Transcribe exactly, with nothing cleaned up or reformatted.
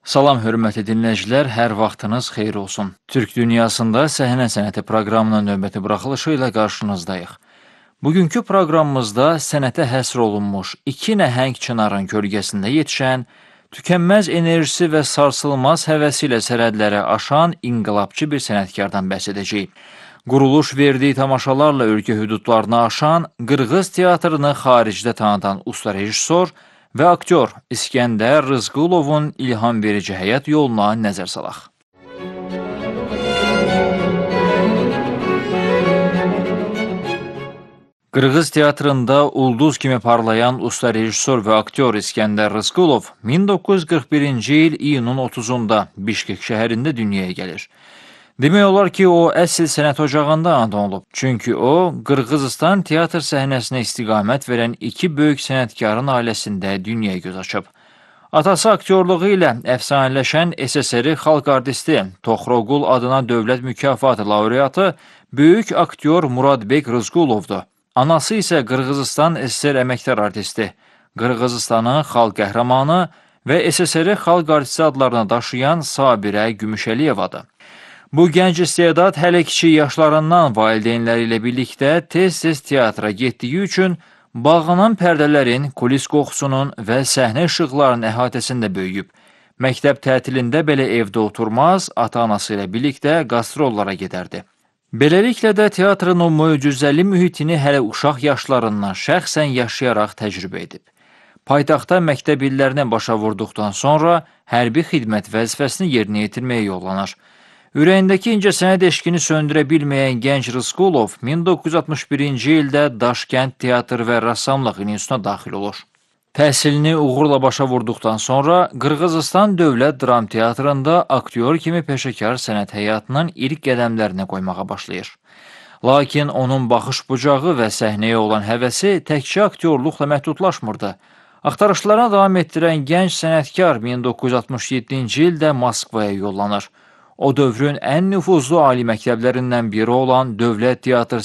Salam hörmətli dinləyicilər, hər vaxtınız xeyir olsun. Türk dünyasında səhnə sənəti proqramının növbəti buraxılışı ilə qarşınızdayıq. Bugünkü proqramımızda sənətə həsr olunmuş iki nəhəng çınarın kölgəsində yetişən, tükənməz enerjisi və sarsılmaz həvəsi ilə sərhədləri aşan inqilabçı bir sənətkardan bəhs edəcəyik. Quruluş verdiyi tamaşalarla ölkə hüdudlarını aşan, Qırğız teatrını xaricdə tanıdan usta rejissor və aktyor İskəndər Rızqulovun ilham verici həyat yoluna nəzər salaq. Qırğız teatrında ulduz kimi parlayan usta rejissor və aktyor İskəndər Rızqulov min doqquz yüz qırx birinci il iyunun otuzunda Bişkek şəhərində dünyaya gəlir. Demək olar ki, o əsl sənət ocağında anadan olub. Çünki o, Qırğızistan teatr səhnəsinə istiqamət verən iki böyük sənətkarın ailəsində dünyaya göz açıb. Atası aktyorluğu ilə əfsanələşən S S R xalq artisti, Toxroqul adına dövlət mükafatı laureatı, böyük aktyor Muradbek Rızqulovdur. Anası isə Qırğızistan S S R əməkdar artisti, Qırğızistanın xalq qəhrəmanı və S S R xalq artisti adlarını daşıyan Sabirə Gümüşəliyevadır. Bu gənc istedad hələ kiçik yaşlarından valideynləri ilə birlikdə tez-tez teatra getdiyi üçün bağlanan pərdələrin, kulis qoxusunun və səhnə işıqlarının əhatəsində böyüyüb. Məktəb tətilində belə evdə oturmaz, ata-anası ilə birlikdə qastrollara gedərdi. Beləliklə də teatrın o möcüzəli mühitini hələ uşaq yaşlarından şəxsən yaşayaraq təcrübə edib. Paytaxtda məktəb illərinə başa vurduqdan sonra hərbi xidmət vəzifəsini yerinə yetirməyə yollanır. Ürəyindəki incəsənət eşqini söndürə bilməyən gənc Rızqulov min doqquz yüz altmış birinci ildə Daşkənd Teatr və Rəssamlıq İnstitutuna daxil olur. Təhsilini uğurla başa vurduqdan sonra Qırğızistan Dövlət Dram Teatrında aktyor kimi peşəkar sənət həyatının ilk qədəmlərinə qoymağa başlayır. Lakin onun baxış bucağı və səhnəyə olan həvəsi təkcə aktyorluqla məhdudlaşmırdı. Axtarışlarına davam etdirən gənc sənətkar min doqquz yüz altmış yeddinci ildə Moskvaya yollanır. O dövrün ən nüfuzlu ali məktəblərindən biri olan Dövlət Teatr